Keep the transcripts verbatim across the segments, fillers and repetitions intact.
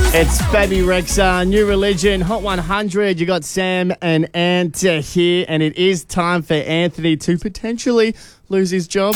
It's Baby Rexha, New Religion, Hot one hundred. You got Sam and Ant here, and it is time for Anthony to potentially lose his job.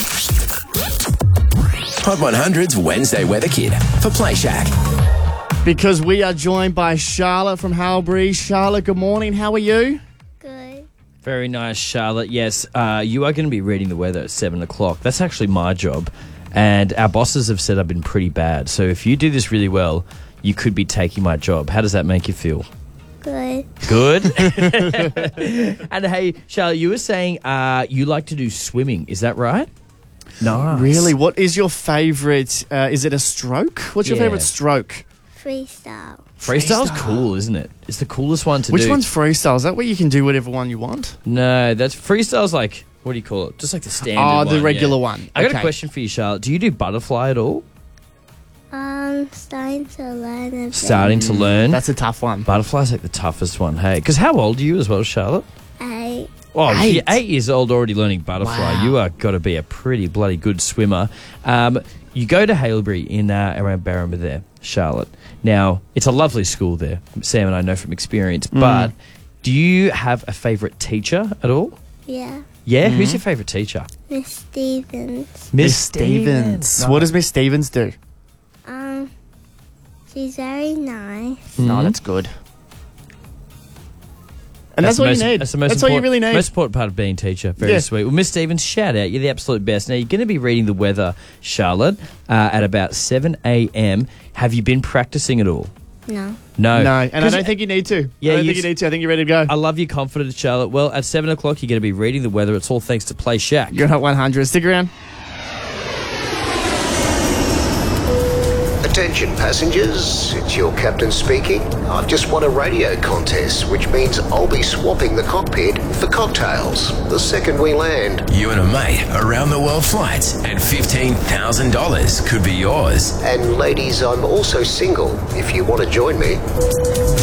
Hot one hundred's Wednesday Weather Kid for Play Shack. Because we are joined by Charlotte from Halbury. Charlotte, good morning. How are you? Good. Very nice, Charlotte. Yes, uh, you are going to be reading the weather at seven o'clock. That's actually my job. And our bosses have said I've been pretty bad. So if you do this really well, you could be taking my job. How does that make you feel? Good. Good. And hey, Charlotte, you were saying uh, you like to do swimming. Is that right? Nice. Really? What is your favourite? Uh, is it a stroke? What's your Yeah. favourite stroke? Freestyle. Freestyle's Freestyle. cool, isn't it? It's the coolest one to Which do. one's freestyle? Is that where you can do whatever one you want? No, that's freestyle's like, what do you call it? Just like the standard Oh, one. the regular yeah. one. I got Okay. a question for you, Charlotte. Do you do butterfly at all? Um, starting to learn a bit. Starting to learn. That's a tough one. Butterfly's like the toughest one, hey. Because how old are you as well, Charlotte? Eight. Oh, Eight. you're eight years old already learning butterfly. Wow. You are got to be a pretty bloody good swimmer. Um, you go to Haileybury in uh, around Barramah there, Charlotte. Now, it's a lovely school there. Sam and I know from experience. Mm. But do you have a favourite teacher at all? Yeah. Yeah? Mm-hmm. Who's your favourite teacher? Miss Stevens. Miss Stevens. What does Miss Stevens do? Um, she's very nice. No, Mhm. that's good. And that's, the all most- you need. That's, That's, the most all you important- really need. Most important part of being a teacher. Very Yeah. sweet. Well, Miss Stevens, shout out. You're the absolute best. Now, you're going to be reading the weather, Charlotte, uh, at about seven a.m. Have you been practicing at all? No. No. No, and I 'Cause don't think you need to. Yeah, I don't you think you s- need to. I think you're ready to go. I love your confidence, Charlotte. Well, at seven o'clock, you're going to be reading the weather. It's all thanks to Play Shack. You're Hot one hundred. Stick around. Attention passengers, it's your captain speaking. I've just won a radio contest, which means I'll be swapping the cockpit for cocktails the second we land. You and a mate around the world flights and fifteen thousand dollars could be yours. And ladies, I'm also single if you want to join me.